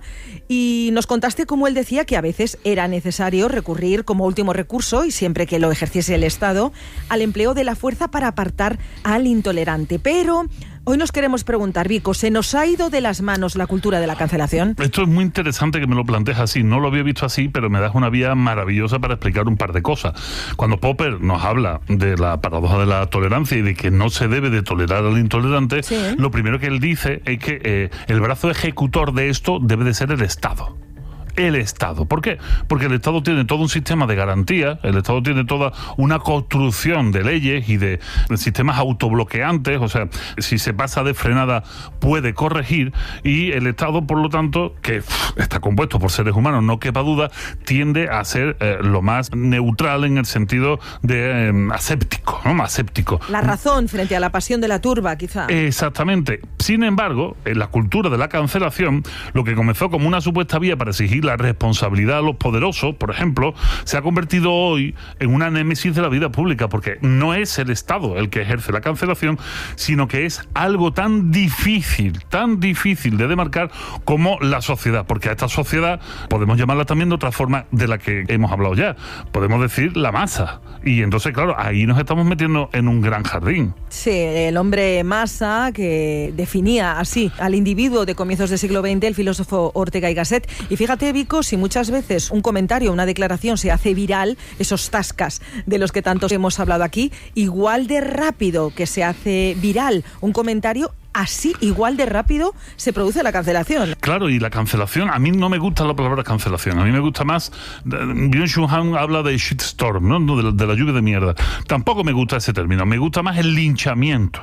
y nos contaste cómo él decía que a veces era necesario recurrir como último recurso, y siempre que lo ejerciese el Estado, al empleo de la fuerza para apartar al intolerante. Pero hoy nos queremos preguntar, Vico, ¿se nos ha ido de las manos la cultura de la cancelación? Esto es muy interesante que me lo plantees así. No lo había visto así, pero me das una vía maravillosa para explicar un par de cosas. Cuando Popper nos habla de la paradoja de la tolerancia y de que no se debe de tolerar al intolerante, sí, ¿eh? Lo primero que él dice es que eh, el brazo ejecutor de esto debe de ser el Estado. El Estado. ¿Por qué? Porque el Estado tiene todo un sistema de garantía, el Estado tiene toda una construcción de leyes y de, de sistemas autobloqueantes, o sea, si se pasa de frenada puede corregir, y el Estado, por lo tanto, que pff, está compuesto por seres humanos, no quepa duda, tiende a ser eh, lo más neutral en el sentido de eh, aséptico, ¿no? Más aséptico. La razón frente a la pasión de la turba, quizá. Exactamente. Sin embargo, en la cultura de la cancelación, lo que comenzó como una supuesta vía para exigir la responsabilidad a los poderosos, por ejemplo, se ha convertido hoy en una némesis de la vida pública, porque no es el Estado el que ejerce la cancelación, sino que es algo tan difícil, tan difícil de demarcar como la sociedad, porque a esta sociedad podemos llamarla también de otra forma de la que hemos hablado ya, podemos decir la masa, y entonces claro, ahí nos estamos metiendo en un gran jardín. Sí, el hombre masa que definía así al individuo de comienzos del siglo veinte el filósofo Ortega y Gasset. Y fíjate, Vico, si muchas veces un comentario, una declaración se hace viral, esos tascas de los que tantos hemos hablado aquí, igual de rápido que se hace viral un comentario, así, igual de rápido, se produce la cancelación. Claro, y la cancelación, a mí no me gusta la palabra cancelación, a mí me gusta más, Byung-Chul Han habla de shitstorm, ¿no? De la, de la lluvia de mierda. Tampoco me gusta ese término, me gusta más el linchamiento.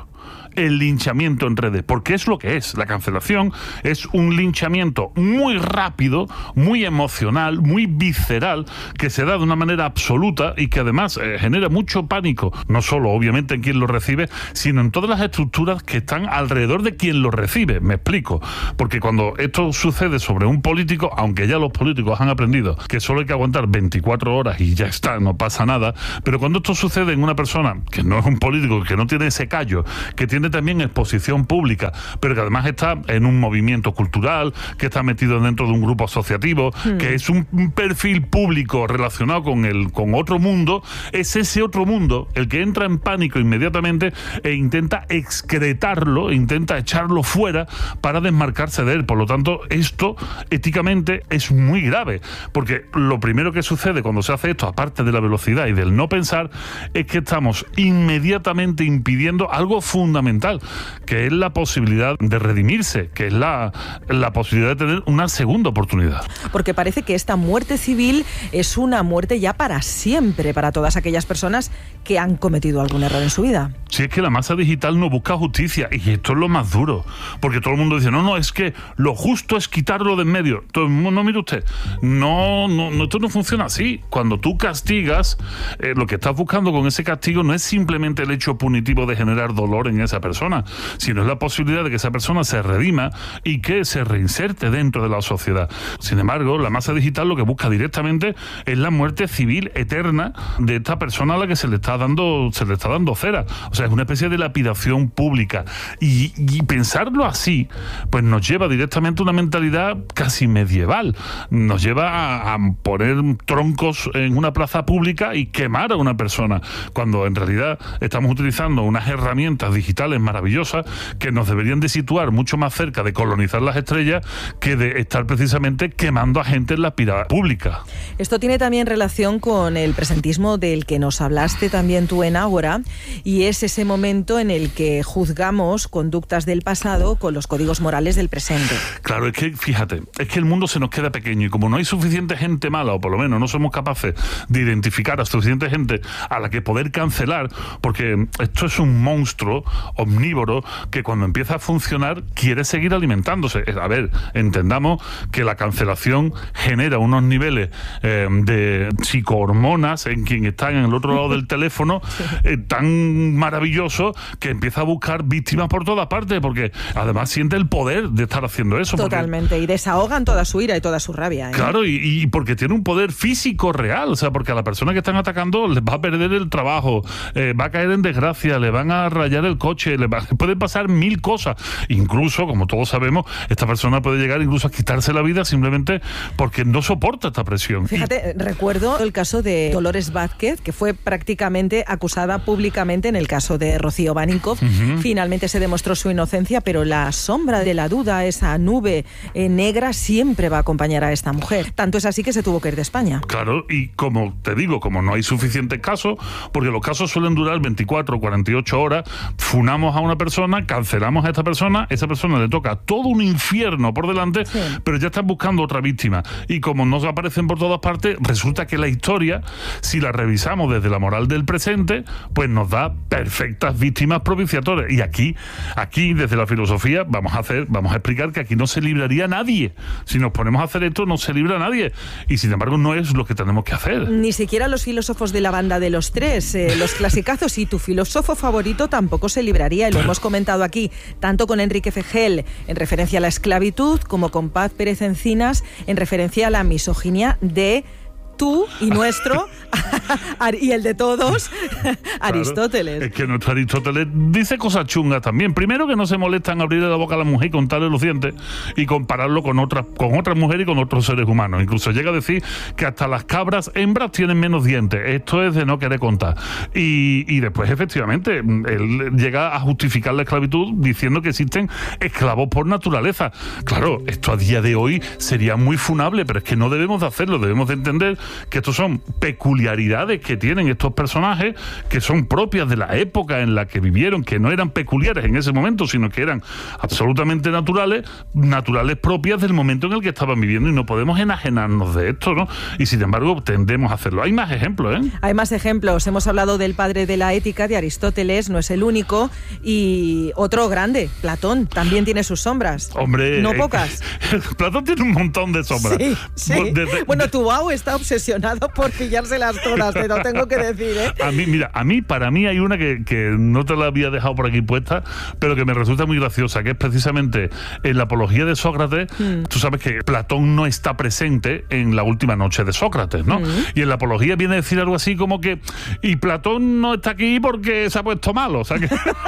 el linchamiento en redes, porque es lo que es. La cancelación es un linchamiento muy rápido, muy emocional, muy visceral, que se da de una manera absoluta y que además eh, genera mucho pánico, no solo obviamente en quien lo recibe, sino en todas las estructuras que están alrededor de quien lo recibe. Me explico, porque cuando esto sucede sobre un político, aunque ya los políticos han aprendido que solo hay que aguantar veinticuatro horas y ya está, no pasa nada, pero cuando esto sucede en una persona que no es un político, que no tiene ese callo, que tiene también exposición pública, pero que además está en un movimiento cultural, que está metido dentro de un grupo asociativo, hmm. que es un, un perfil público relacionado con el con otro mundo, es ese otro mundo el que entra en pánico inmediatamente e intenta excretarlo, intenta echarlo fuera para desmarcarse de él. Por lo tanto, esto éticamente es muy grave, porque lo primero que sucede cuando se hace esto, aparte de la velocidad y del no pensar, es que estamos inmediatamente impidiendo algo fundamental, que es la posibilidad de redimirse, que es la, la posibilidad de tener una segunda oportunidad. Porque parece que esta muerte civil es una muerte ya para siempre para todas aquellas personas que han cometido algún error en su vida. Si es que la masa digital no busca justicia, y esto es lo más duro, porque todo el mundo dice, no, no, es que lo justo es quitarlo de en medio. Todo el mundo, no, mire usted, no, no, no, esto no funciona así. Cuando tú castigas, eh, lo que estás buscando con ese castigo no es simplemente el hecho punitivo de generar dolor en esa persona, sino es la posibilidad de que esa persona se redima y que se reinserte dentro de la sociedad. Sin embargo, la masa digital lo que busca directamente es la muerte civil eterna de esta persona a la que se le está dando, se le está dando cera. O sea, es una especie de lapidación pública. Y, y pensarlo así, pues nos lleva directamente a una mentalidad casi medieval. Nos lleva a, a poner troncos en una plaza pública y quemar a una persona, cuando en realidad estamos utilizando unas herramientas digitales maravillosas que nos deberían de situar mucho más cerca de colonizar las estrellas que de estar precisamente quemando a gente en la pira pública. Esto tiene también relación con el presentismo del que nos hablaste también tú en Ágora, y es ese momento en el que juzgamos conductas del pasado con los códigos morales del presente. Claro, es que fíjate, es que el mundo se nos queda pequeño, y como no hay suficiente gente mala, o por lo menos no somos capaces de identificar a suficiente gente a la que poder cancelar, porque esto es un monstruo omnívoro que cuando empieza a funcionar quiere seguir alimentándose. A ver, entendamos que la cancelación genera unos niveles eh, de psicohormonas en quien está en el otro lado del teléfono eh, tan maravilloso que empieza a buscar víctimas por todas partes, porque además siente el poder de estar haciendo eso. Totalmente, porque, y desahogan toda su ira y toda su rabia, ¿eh? Claro, y, y porque tiene un poder físico real, o sea, porque a la persona que están atacando les va a perder el trabajo, eh, va a caer en desgracia, le van a rayar el coche, le va, pueden pasar mil cosas. Incluso, como todos sabemos, esta persona puede llegar incluso a quitarse la vida simplemente porque no soporta esta presión. Fíjate, y... recuerdo el caso de Dolores Vázquez, que fue prácticamente acusada públicamente en el caso de Rocío Baninkoff. Uh-huh. Finalmente se demostró su inocencia, pero la sombra de la duda, esa nube eh, negra, siempre va a acompañar a esta mujer. Tanto es así que se tuvo que ir de España. Claro, y como te digo, como no hay suficientes casos, porque los casos suelen durar veinticuatro o cuarenta y ocho horas, funamos a una persona, cancelamos a esta persona, esa persona le toca todo un infierno por delante, sí. pero ya están buscando otra víctima. Y como no aparecen por todas partes, resulta que la historia, si la revisamos desde la moral del presente, pues nos da perfectas víctimas propiciatorias. Y aquí, aquí desde la filosofía, vamos a hacer, vamos a explicar que aquí no se libraría nadie. Si nos ponemos a hacer esto, no se libra nadie. Y sin embargo, no es lo que tenemos que hacer. Ni siquiera los filósofos de la banda de los tres, eh, los clasicazos, y tu filósofo favorito tampoco se libraría. Y lo hemos comentado aquí, tanto con Enrique Fejel, en referencia a la esclavitud, como con Paz Pérez Encinas, en referencia a la misoginia de tú y nuestro y el de todos, claro, Aristóteles. Es que nuestro Aristóteles dice cosas chungas también. Primero, que no se molesta en abrirle la boca a la mujer y contarle los dientes y compararlo con otras con otras mujeres y con otros seres humanos. Incluso llega a decir que hasta las cabras hembras tienen menos dientes. Esto es de no querer contar. Y, y después, efectivamente, él llega a justificar la esclavitud diciendo que existen esclavos por naturaleza. Claro, esto a día de hoy sería muy funable, pero es que no debemos de hacerlo. Debemos de entender que estos son peculiaridades que tienen estos personajes, que son propias de la época en la que vivieron, que no eran peculiares en ese momento, sino que eran absolutamente naturales, naturales propias del momento en el que estaban viviendo, y no podemos enajenarnos de esto, ¿no? Y sin embargo tendemos a hacerlo. Hay más ejemplos, ¿eh? Hay más ejemplos. Hemos hablado del padre de la ética, de Aristóteles, no es el único, y otro grande, Platón, también tiene sus sombras. Hombre, no pocas. Eh, Platón tiene un montón de sombras. Sí, sí. Desde, bueno, Tubau está obsesionado por pillárselas todas, te lo tengo que decir, ¿eh? A mí, mira, a mí, para mí hay una que, que no te la había dejado por aquí puesta, pero que me resulta muy graciosa, que es precisamente en la apología de Sócrates. Mm. Tú sabes que Platón no está presente en la última noche de Sócrates, ¿no? Mm. Y en la apología viene a decir algo así como que, y Platón no está aquí porque se ha puesto malo, o sea que...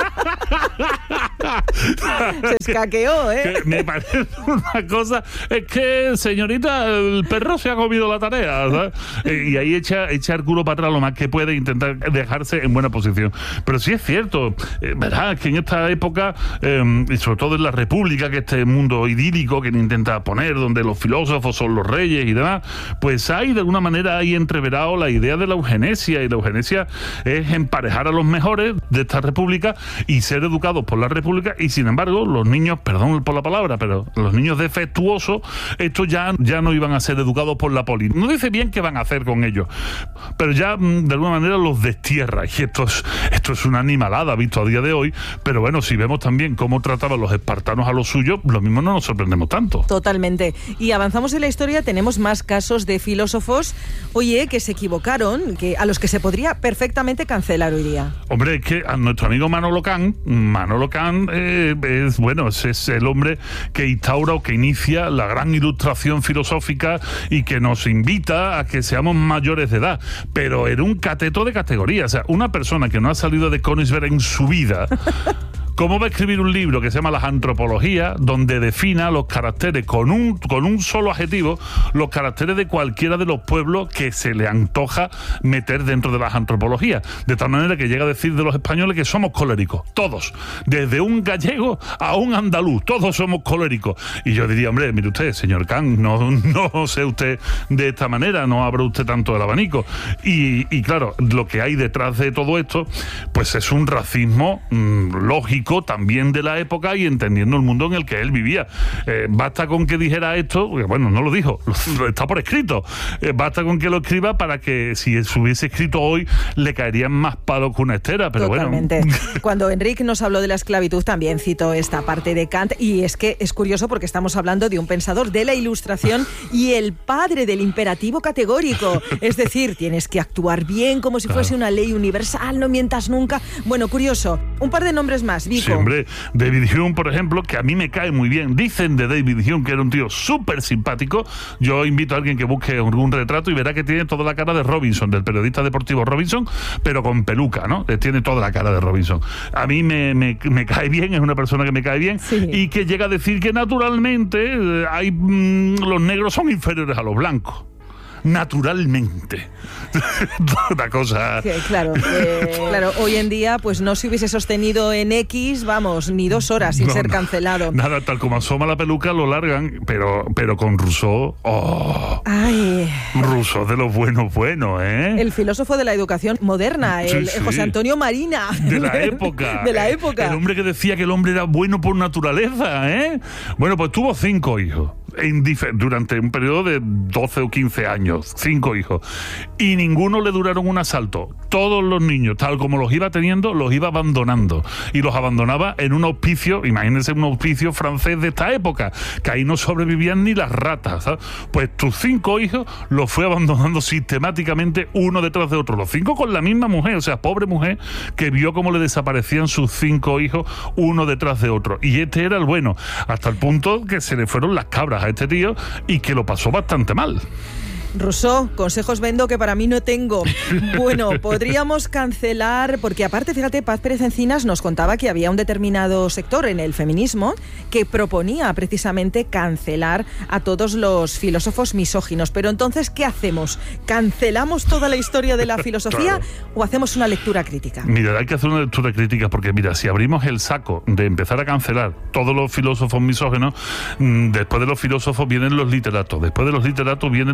Se escaqueó, ¿eh? Que me parece una cosa, es que, señorita, el perro se ha comido la tarea, ¿sabes? Y ahí echa, echa el culo para atrás lo más que puede, intentar dejarse en buena posición. Pero sí es cierto, eh, ¿verdad? Que en esta época, eh, y sobre todo en la República, que este mundo idílico que intenta poner, donde los filósofos son los reyes y demás, pues hay de alguna manera ahí entreverado la idea de la eugenesia, y la eugenesia es emparejar a los mejores de esta república y ser educados por la república, y sin embargo los niños, perdón por la palabra, pero los niños defectuosos, estos ya, ya no iban a ser educados por la poli. No dice bien qué van a hacer con ellos, pero ya de alguna manera los destierra, y esto es, esto es una animalada visto a día de hoy, pero bueno, si vemos también cómo trataban los espartanos a los suyos, lo mismo no nos sorprendemos tanto. Totalmente. Y avanzamos en la historia, tenemos más casos de filósofos, oye, que se equivocaron, que a los que se podría perfectamente cancelar hoy día. Hombre, es que a nuestro amigo Manolo Cán, Manolo Cán eh, es, bueno, es, es el hombre que instaura o que inicia la gran ilustración filosófica y que nos invita a que seamos mayores de edad, pero era un cateto de categoría, o sea, una persona que no ha salido de Königsberg en su vida... ¿Cómo va a escribir un libro que se llama Las Antropologías, donde defina los caracteres con un, con un solo adjetivo, los caracteres de cualquiera de los pueblos que se le antoja meter dentro de las antropologías? De tal manera que llega a decir de los españoles que somos coléricos, todos, desde un gallego a un andaluz, todos somos coléricos. Y yo diría, hombre, mire usted, señor Cán, no, no sé usted de esta manera, no abra usted tanto el abanico. Y, y claro, lo que hay detrás de todo esto, pues es un racismo mmm, lógico, también de la época, y entendiendo el mundo en el que él vivía. Eh, basta con que dijera esto, bueno, no lo dijo, está por escrito, eh, basta con que lo escriba para que si se hubiese escrito hoy le caerían más palos que una estera, pero Totalmente. Bueno. Cuando Enrique nos habló de la esclavitud también citó esta parte de Kant, y es que es curioso porque estamos hablando de un pensador de la Ilustración y el padre del imperativo categórico, es decir, tienes que actuar bien como si fuese una ley universal, no mientas nunca. Bueno, curioso, un par de nombres más. Sí, hombre, David Hume, por ejemplo, que a mí me cae muy bien. Dicen de David Hume que era un tío súper simpático. Yo invito a alguien que busque un retrato y verá que tiene toda la cara de Robinson, del periodista deportivo Robinson, pero con peluca, ¿no? Tiene toda la cara de Robinson. A mí me, me, me cae bien, es una persona que me cae bien, sí. Y que llega a decir que naturalmente hay, mmm, los negros son inferiores a los blancos. Naturalmente. Una cosa... Que, claro, eh, claro, hoy en día pues no se hubiese sostenido en X, vamos, ni dos horas sin no, ser cancelado. Nada, tal como asoma la peluca lo largan, pero, pero con Rousseau, ¡oh! Ay. Rousseau de los buenos buenos, ¿eh? El filósofo de la educación moderna, el, sí, sí. el José Antonio Marina. De la época. De la época. El hombre que decía que el hombre era bueno por naturaleza, ¿eh? Bueno, pues tuvo cinco hijos. En dif- durante un periodo de doce o quince años, cinco hijos, y ninguno le duraron un asalto. Todos los niños, tal como los iba teniendo, los iba abandonando, y los abandonaba en un hospicio, imagínense un hospicio francés de esta época, que ahí no sobrevivían ni las ratas, ¿sabes? Pues tus cinco hijos los fue abandonando sistemáticamente uno detrás de otro, los cinco con la misma mujer, o sea, pobre mujer que vio cómo le desaparecían sus cinco hijos uno detrás de otro, y este era el bueno, hasta el punto que se le fueron las cabras a este tío y que lo pasó bastante mal. Rousseau, consejos vendo que para mí no tengo. Bueno, podríamos cancelar, porque aparte, fíjate, Paz Pérez Encinas nos contaba que había un determinado sector en el feminismo que proponía precisamente cancelar a todos los filósofos misóginos. Pero entonces, ¿qué hacemos? ¿Cancelamos toda la historia de la filosofía claro. o hacemos una lectura crítica? Mira, hay que hacer una lectura crítica porque, mira, si abrimos el saco de empezar a cancelar todos los filósofos misóginos, después de los filósofos vienen los literatos, después de los literatos vienen los pintores,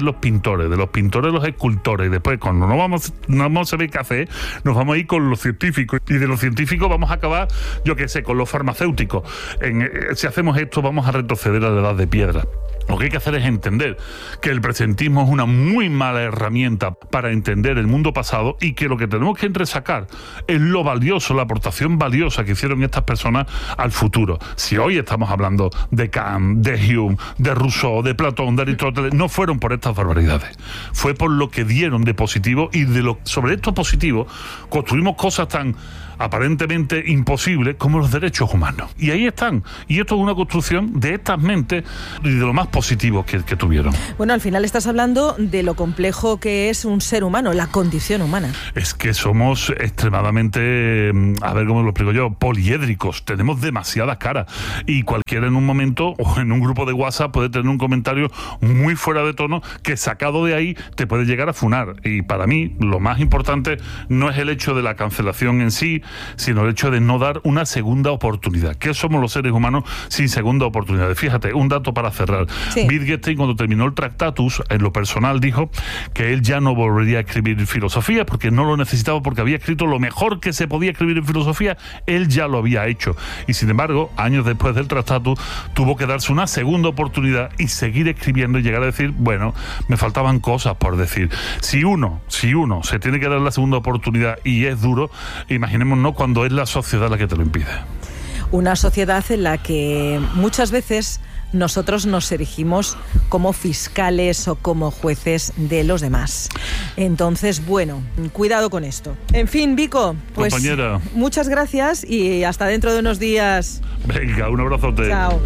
pintores, de los pintores los escultores, y después cuando no vamos, no vamos a saber qué hacer, nos vamos a ir con los científicos, y de los científicos vamos a acabar, yo qué sé, con los farmacéuticos. En, eh, si hacemos esto vamos a retroceder a la edad de piedra. Lo que hay que hacer es entender que el presentismo es una muy mala herramienta para entender el mundo pasado y que lo que tenemos que entresacar es lo valioso, la aportación valiosa que hicieron estas personas al futuro. Si hoy estamos hablando de Kant, de Hume, de Rousseau, de Platón, de Aristóteles, no fueron por estas barbaridades. Fue por lo que dieron de positivo, y de lo, sobre estos positivos construimos cosas tan aparentemente imposibles como los derechos humanos. Y ahí están. Y esto es una construcción de estas mentes y de lo más positivo que, que tuvieron. Bueno, al final estás hablando de lo complejo que es un ser humano, la condición humana. Es que somos extremadamente, a ver cómo lo explico yo, poliédricos. Tenemos demasiadas caras. Y cualquiera en un momento o en un grupo de WhatsApp puede tener un comentario muy fuera de tono que, sacado de ahí, te puede llegar a funar. Y para mí, lo más importante no es el hecho de la cancelación en sí, sino el hecho de no dar una segunda oportunidad. ¿Qué somos los seres humanos sin segunda oportunidad? Fíjate, un dato para cerrar. Sí. Wittgenstein, cuando terminó el Tractatus, en lo personal dijo que él ya no volvería a escribir filosofía porque no lo necesitaba, porque había escrito lo mejor que se podía escribir en filosofía, él ya lo había hecho. Y sin embargo, años después del Tractatus, tuvo que darse una segunda oportunidad y seguir escribiendo y llegar a decir, bueno, me faltaban cosas por decir. Si uno, si uno se tiene que dar la segunda oportunidad y es duro, imaginemos no cuando es la sociedad la que te lo impide. Una sociedad en la que muchas veces nosotros nos erigimos como fiscales o como jueces de los demás. Entonces, bueno, cuidado con esto. En fin, Vico, pues compañera, muchas gracias y hasta dentro de unos días. Venga, un abrazote. Chao.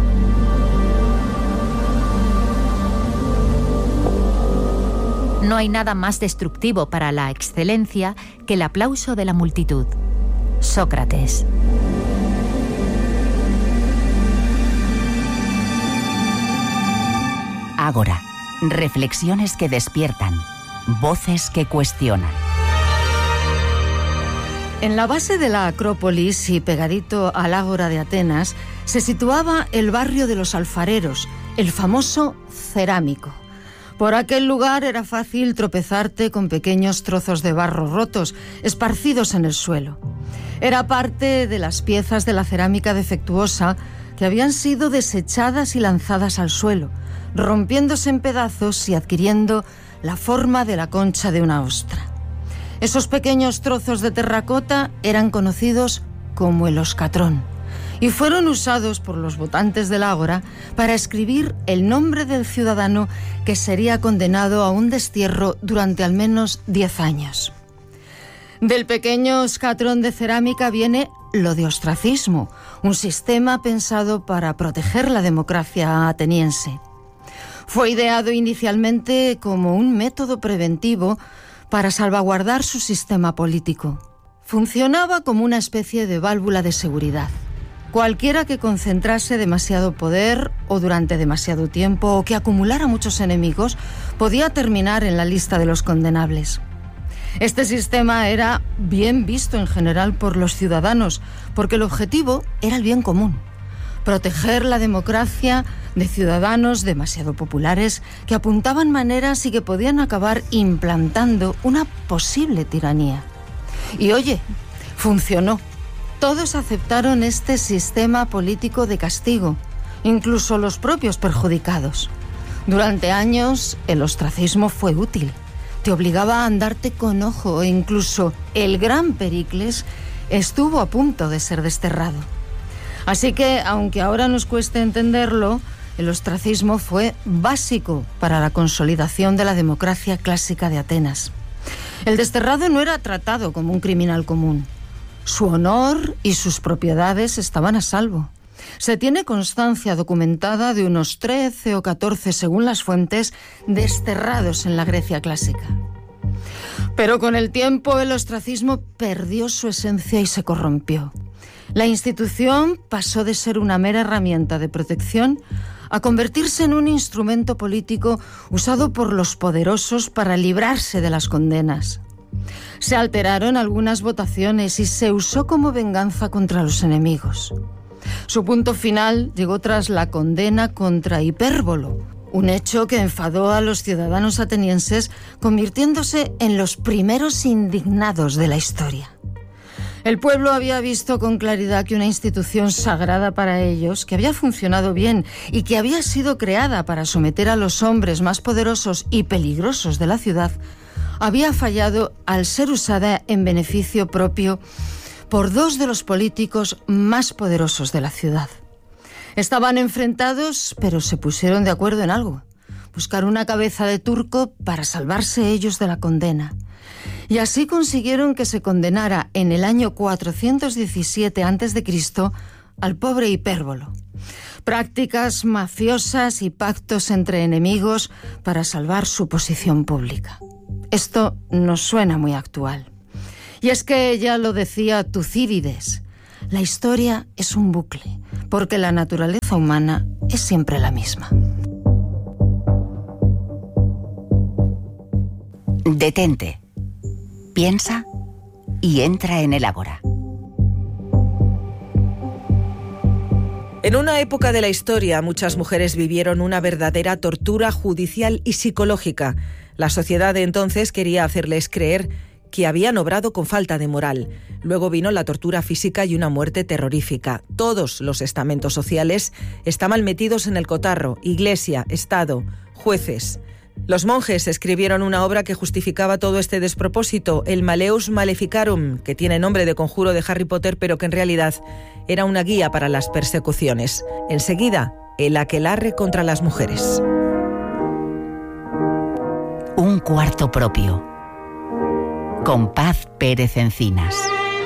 No hay nada más destructivo para la excelencia que el aplauso de la multitud. Sócrates. Ágora. Reflexiones que despiertan. Voces que cuestionan. En la base de la Acrópolis y pegadito al Ágora de Atenas se situaba el barrio de los alfareros, el famoso Cerámico. Por aquel lugar era fácil tropezarte con pequeños trozos de barro rotos, esparcidos en el suelo. Era parte de las piezas de la cerámica defectuosa que habían sido desechadas y lanzadas al suelo, rompiéndose en pedazos y adquiriendo la forma de la concha de una ostra. Esos pequeños trozos de terracota eran conocidos como el oscatrón y fueron usados por los votantes del Ágora para escribir el nombre del ciudadano que sería condenado a un destierro durante al menos diez años. Del pequeño oscatrón de cerámica viene lo de ostracismo, un sistema pensado para proteger la democracia ateniense. Fue ideado inicialmente como un método preventivo para salvaguardar su sistema político. Funcionaba como una especie de válvula de seguridad. Cualquiera que concentrase demasiado poder o durante demasiado tiempo o que acumulara muchos enemigos podía terminar en la lista de los condenables. Este sistema era bien visto en general por los ciudadanos porque el objetivo era el bien común. Proteger la democracia de ciudadanos demasiado populares que apuntaban maneras y que podían acabar implantando una posible tiranía. Y oye, funcionó. Todos aceptaron este sistema político de castigo, incluso los propios perjudicados. Durante años, el ostracismo fue útil. Te obligaba a andarte con ojo e incluso el gran Pericles estuvo a punto de ser desterrado. Así que, aunque ahora nos cueste entenderlo, el ostracismo fue básico para la consolidación de la democracia clásica de Atenas. El desterrado no era tratado como un criminal común. Su honor y sus propiedades estaban a salvo. Se tiene constancia documentada de unos trece o catorce, según las fuentes, desterrados en la Grecia clásica. Pero con el tiempo el ostracismo perdió su esencia y se corrompió. La institución pasó de ser una mera herramienta de protección a convertirse en un instrumento político usado por los poderosos para librarse de las condenas. Se alteraron algunas votaciones y se usó como venganza contra los enemigos. Su punto final llegó tras la condena contra Hipérbolo, Un hecho que enfadó a los ciudadanos atenienses, convirtiéndose en los primeros indignados de la historia. El pueblo había visto con claridad que una institución sagrada para ellos, que había funcionado bien y que había sido creada para someter a los hombres más poderosos y peligrosos de la ciudad, había fallado al ser usada en beneficio propio por dos de los políticos más poderosos de la ciudad. Estaban enfrentados, pero se pusieron de acuerdo en algo: buscar una cabeza de turco para salvarse ellos de la condena. Y así consiguieron que se condenara en el año cuatrocientos diecisiete antes de Cristo al pobre Hipérbolo. Prácticas mafiosas y pactos entre enemigos para salvar su posición pública. Esto nos suena muy actual. Y es que ya lo decía Tucídides: la historia es un bucle, porque la naturaleza humana es siempre la misma. Detente, piensa y entra en el ágora. En una época de la historia, muchas mujeres vivieron una verdadera tortura judicial y psicológica. La sociedad de entonces quería hacerles creer que habían obrado con falta de moral. Luego vino la tortura física y una muerte terrorífica. Todos los estamentos sociales estaban metidos en el cotarro: Iglesia, Estado, jueces. Los monjes escribieron una obra que justificaba todo este despropósito, el Maleus Maleficarum, que tiene nombre de conjuro de Harry Potter, pero que en realidad era una guía para las persecuciones. Enseguida, el aquelarre contra las mujeres. Un cuarto propio, con Paz Pérez Encinas.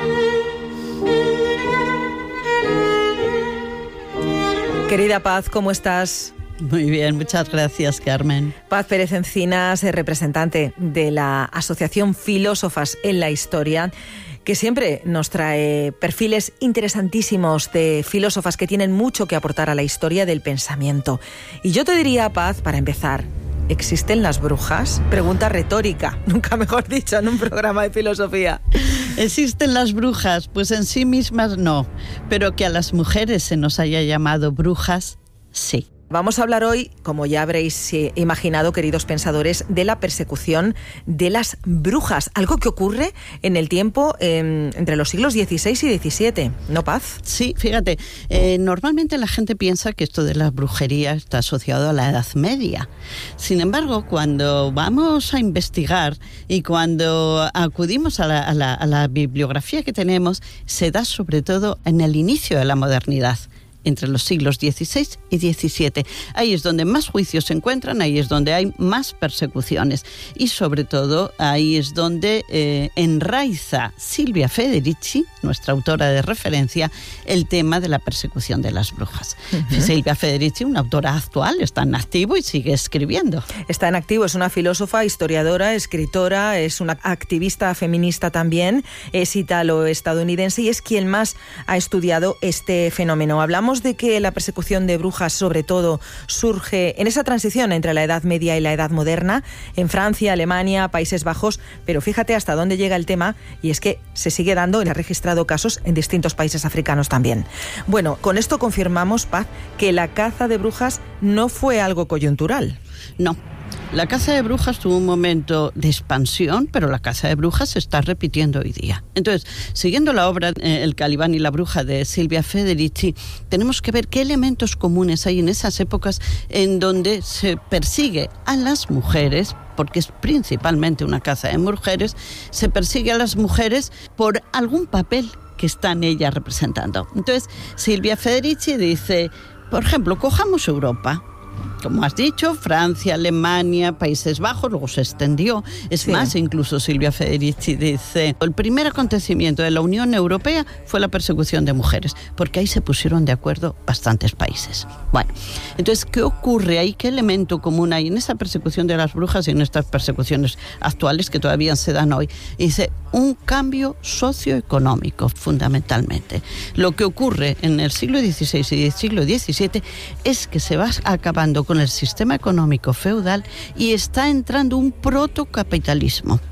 Querida Paz, ¿cómo estás? Muy bien, muchas gracias, Carmen. Paz Pérez Encinas, representante de la Asociación Filósofas en la Historia, que siempre nos trae perfiles interesantísimos de filósofas que tienen mucho que aportar a la historia del pensamiento. Y yo te diría, Paz, para empezar, ¿existen las brujas? Pregunta retórica, nunca mejor dicho, en un programa de filosofía. ¿Existen las brujas? Pues en sí mismas no, pero que a las mujeres se nos haya llamado brujas, sí. Vamos a hablar hoy, como ya habréis eh, imaginado, queridos pensadores, de la persecución de las brujas, algo que ocurre en el tiempo eh, entre los siglos dieciséis y diecisiete, ¿no, Paz? Sí, fíjate, eh, normalmente la gente piensa que esto de la brujería está asociado a la Edad Media. Sin embargo, cuando vamos a investigar y cuando acudimos a la, a la, a la bibliografía que tenemos, se da sobre todo en el inicio de la modernidad, entre los siglos dieciséis y diecisiete. Ahí es donde más juicios se encuentran, ahí es donde hay más persecuciones y sobre todo ahí es donde eh, enraiza Silvia Federici, nuestra autora de referencia, el tema de la persecución de las brujas. Uh-huh. Silvia Federici, una autora actual, está en activo y sigue escribiendo. Está en activo, es una filósofa, historiadora, escritora, es una activista feminista también, es italo-estadounidense y es quien más ha estudiado este fenómeno. Hablamos de que la persecución de brujas, sobre todo, surge en esa transición entre la Edad Media y la Edad Moderna, en Francia, Alemania, Países Bajos, pero fíjate hasta dónde llega el tema, y es que se sigue dando y ha registrado casos en distintos países africanos también. Bueno, con esto confirmamos, Paz, que la caza de brujas no fue algo coyuntural. No. La caza de brujas tuvo un momento de expansión, pero la caza de brujas se está repitiendo hoy día. Entonces, siguiendo la obra eh, El Calibán y la bruja de Silvia Federici, tenemos que ver qué elementos comunes hay en esas épocas en donde se persigue a las mujeres, porque es principalmente una caza de mujeres, se persigue a las mujeres por algún papel que están ellas representando. Entonces, Silvia Federici dice, por ejemplo, cojamos Europa. Como has dicho, Francia, Alemania, Países Bajos, luego se extendió. Es sí. más, incluso Silvia Federici dice, el primer acontecimiento de la Unión Europea fue la persecución de mujeres, porque ahí se pusieron de acuerdo bastantes países. Bueno, entonces, ¿qué ocurre ahí? ¿Qué elemento común hay en esa persecución de las brujas y en estas persecuciones actuales que todavía se dan hoy? Y dice, un cambio socioeconómico, fundamentalmente. Lo que ocurre en el siglo dieciséis y el siglo diecisiete es que se va acabando con el sistema económico feudal y está entrando un protocapitalismo.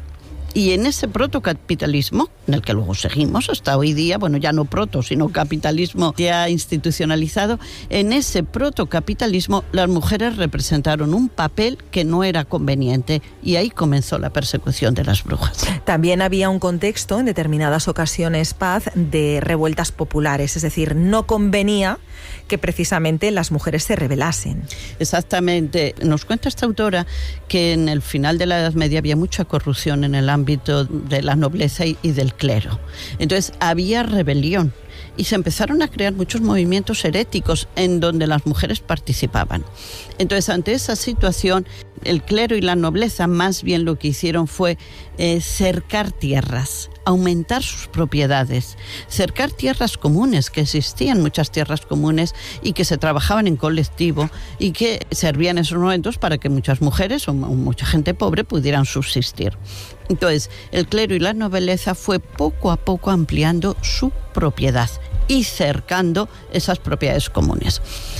Y en ese protocapitalismo, en el que luego seguimos hasta hoy día, bueno, ya no proto, sino capitalismo ya institucionalizado, en ese protocapitalismo las mujeres representaron un papel que no era conveniente y ahí comenzó la persecución de las brujas. También había un contexto, en determinadas ocasiones, Paz, de revueltas populares, es decir, no convenía que precisamente las mujeres se rebelasen. Exactamente. Nos cuenta esta autora que en el final de la Edad Media había mucha corrupción en el ámbito de la nobleza y, y del clero. Entonces había rebelión y se empezaron a crear muchos movimientos heréticos en donde las mujeres participaban. Entonces, ante esa situación, el clero y la nobleza más bien lo que hicieron fue eh, cercar tierras, aumentar sus propiedades, cercar tierras comunes, que existían muchas tierras comunes y que se trabajaban en colectivo y que servían en esos momentos para que muchas mujeres o mucha gente pobre pudieran subsistir. Entonces, el clero y la nobleza fue poco a poco ampliando su propiedad y cercando esas propiedades comunes.